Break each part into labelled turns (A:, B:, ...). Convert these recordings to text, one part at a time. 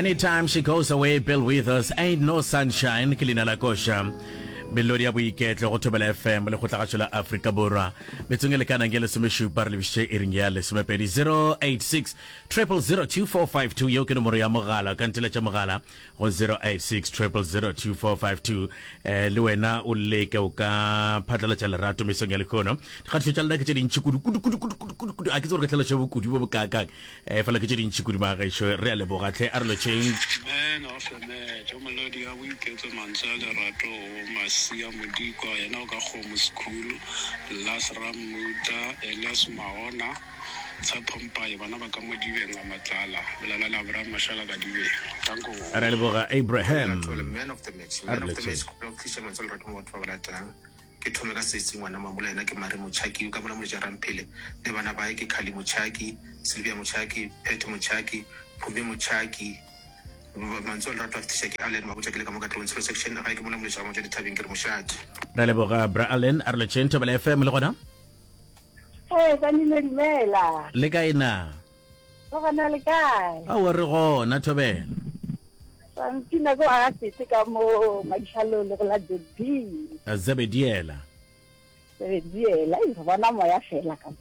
A: Anytime she goes away, Bill Withers, Ain't No Sunshine, Kilina La Kosha. Melodia Weekend, Otobel FM, Lekotachula Africa Bora. Betungele Kanangela Sumishu Parlivishe Iringale Sumepedi 086 0002452 Yokin Moria Mogala, Cantilla Chamagala, or 086 0002452. Luena Uleke Uka, Patala Chalarato Misangelicono. Hatchal like in Chukuru, I can get a show Kudu Kaka, Falakit in Chukurma, Rele Borate, Arlo Change.
B: Man of the match, Melodia Weekend, Manzala Rato, Masia Mudiko, Enoga Home School, Las Ramuda, Elias Maona, Sapompa, Vanava Kamudi, and Matala, Lala Labra, Mashala Gadiwe. Tango.
A: Abraham.
C: Man of the match, man of the match, Christian Manzala Rato for that time. Ke thomela setsing wana mambola ena ke mare mochaki ka bona mo jarampele le bana ba ke khali mochaki Sylvia mochaki Pete mochaki Phube mochaki Manzol Rato after ke Allen mabutsa ke le ka mo ka transfer section ga ke bona mo jara mo di thabeng ke re moshati
A: Ra leboga Bra Allen Arlecheng Tobela FM le gona
D: ka nile dimela
A: le ka ina
D: go gana le kae
A: a o re gona Tobela
D: Santina go a se ka mo maishalo le la debi
A: Zabediela
D: Zabediela e bona moya fela ka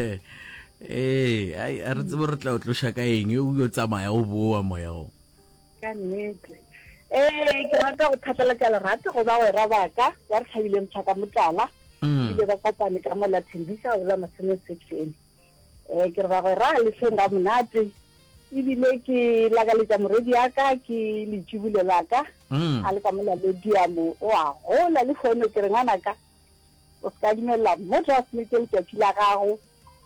A: ai a re tsebo re tla o tlosha ka eng o yo tsamaya o boa moya o
D: ka nnete ke rata go thatela ka lerato go ba we rabaka ya re tlhabile mtshaka motlala ile ba kopane ka mola Thembisa o la masene section ke re ba go ra le senga monate ibile ke lagaletsa moredi aka ke le tshibule laka a le ka mola le diamo o a gola le fono ke re ngwana ka o ska dimela mo transmitter ke tshila gago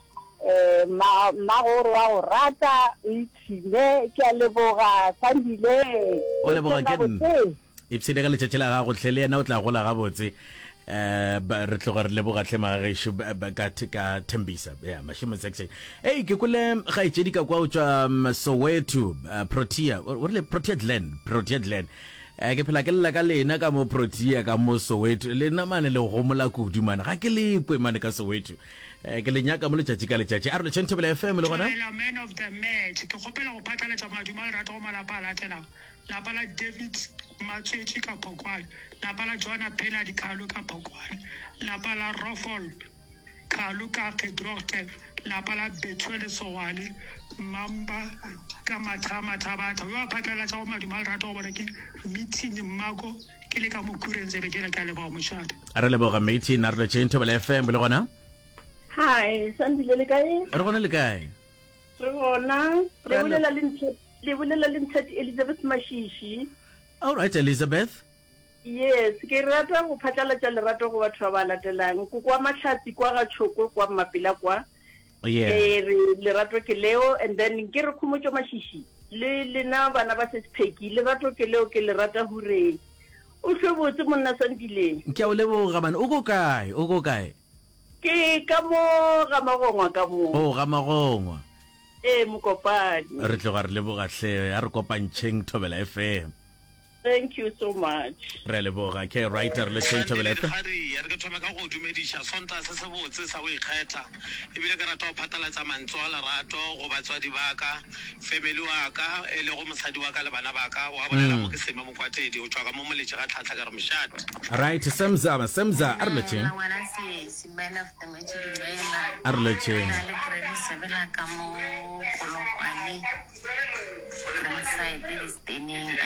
D: ma go wa go rata itshile ke a leboga Sandile
A: o leboga ke ipsile ka le tshela ga go tlhele yena o tla gola ga botse ba re tloga re leboga tlhema ga isho ba ka Thembisa ya mashimo section ke kule ga itshedi ka kwa o tswa Soweto Protea o re le Protea Land ke phela ke lla ka lena ka mo Protea ka mo Soweto le nna mane le go mola kudu mana ga ke le pwe mane ka Soweto ke le nyaka mo letšatši ka letšatši a re Tobela FM le gona
B: Man of the match ke gopela go pataletsa maduma le rato go malapa a latelang lapa la David Matswetši ka Phokwane lapa la Joanna Pena di Kalu ka Phokwane lapa la Rofol Kalu ka Kedrote lapa la Bethuele Sowale Mamba ka Mathama Thabata yo a pataletsa go maduma le rato go bona ke meeting mmako ke le ka mokurenze be ke le ka le ba moshate
A: a re leboga meeting a re Tobela FM le gona
D: Hi Sandile le kae
A: re gona le kae
D: re gona le bolela le ntshati Elizabeth Mashishi
A: all right Elizabeth
D: yes ke rata go phatlalatsa lerato go batho ba latelang go kwa Mahlatsi kwa ga Tshoko kwa Mapila kwa lerato ke leo and then ke re khumotso Mashishi le na bana ba se Pheki lerato ke leo ke le rata hore o hlobotse monna Sandile
A: ke o leboga man o go kae
D: ke ka mo ga magongwa ka mo
A: ga magongwa
D: mokopadi
A: re tloga re leboga hle a re kopantšheng Tobela FM
D: thank you so much
A: re leboga ke writer le Tobela FM
B: ya re ke thoma ka go dumedisha sonta se se botse sa go ikgetha ebile ke rata go phatalatsa mantswe a lerato go batswadi baka family wa ka le go mosadi wa ka le bana baka wa bolela mo ke sema mokwatedi o tswa ka mo moletše ga tlhatlha ka re moshate
A: right Samza a re letšeng
E: ka mo Polokwane inside this thing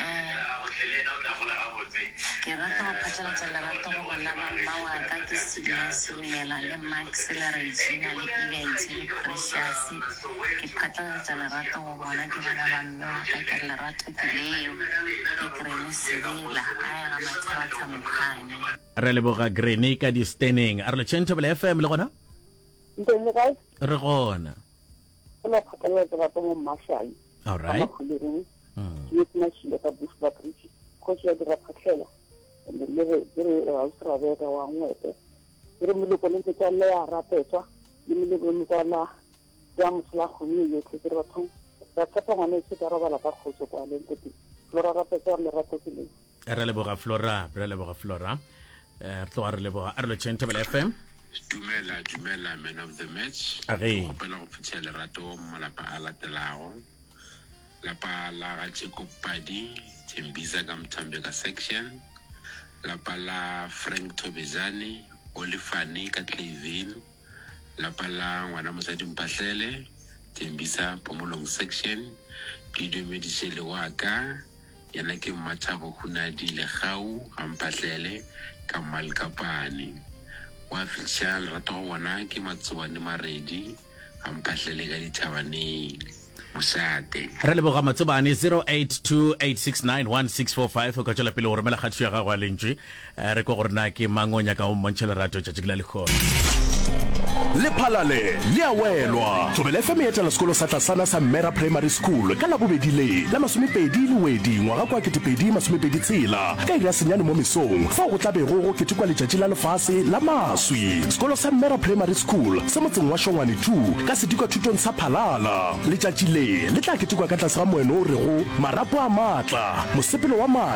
E: ke rata go phatlalatsa lerato go bona ba mmawa ka ke Silemela le Max le Regina le Event le Precious ke phatlalatsa lerato go bona ke bana ba mmawa ka lerato ke leo ke krene Sibela a ga Mathata Mokhane
A: re leboga Granny ka di standing a re Tobela FM le gona
D: ntse kae
A: re gona
D: la phatlalatsa ba mo Marshall
A: all right
D: na shile ka bush ba trichi ko ya dira phatlela le Australia wa ngwete re moloko le tsa le ya rapetswa le moloko le tsala ya mosla go ni ye ke re batho ba tsapa ngane se ka robala ka khotso kwa le ntse Flora rapetswa le ratokile
A: re leboga Flora tloga re leboga a re Tobela FM
C: dumela man of the match
A: a re
C: go pela go phuthela rato mo malapa a latelago
F: lapa la Gachekopadi Tembisa Gamtambeka section lapa la Frank Tobezani Olifani Katlevin lapa la ngwana mosadi Mpahlele Tembisa Pomolong section Pido Medisele waka yana ke Mathabo Hunadi le Gau Mpahlele Kamal Kapani wa official rato wana ke Matsobane Maredi Mpahlele ka dithabane Mosate
A: re le boga Matsobane 0828691645 ka tsela pele o romela khatso ya gago a lentse re go gore na ke mangonya ka o montshela rato tša tšela le khona
G: le phalale le a welwa Thobela FM e etela sekolo sa Tlasana sa Mera Primary School ka la bobedi le la masomepedi le wedi ngwaga kwa 2026 ka ira senyane mo mesong fa go tlabe go ketekwa letšatši la lefase la maswi sekolo sa Mera Primary School se motseng wa Shongwane 2 ka sedikwa thutong sa Phalala letšatši le tla ketekwa ka tlase ga moeno o rego marapo a matla mosepelo wa